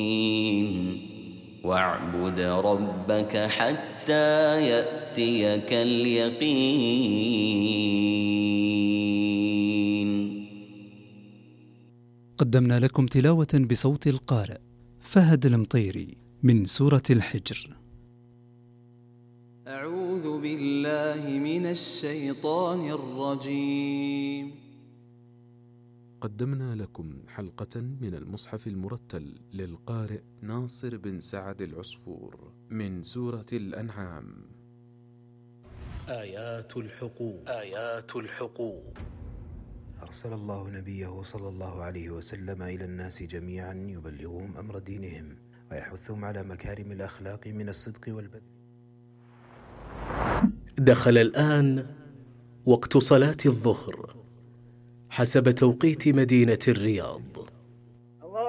واعبد ربك حتى يأتيك اليقين. قدمنا لكم تلاوة بصوت القارئ فهد المطيري من سورة الحجر. أعوذ بالله من الشيطان الرجيم. قدمنا لكم حلقة من المصحف المرتل للقارئ ناصر بن سعد العصفور من سورة الأنعام. آيات الحقوق. أرسل الله نبيه صلى الله عليه وسلم إلى الناس جميعا يبلغهم أمر دينهم ويحثهم على مكارم الأخلاق من الصدق والبذل. دخل الآن وقت صلاة الظهر حسب توقيت مدينة الرياض.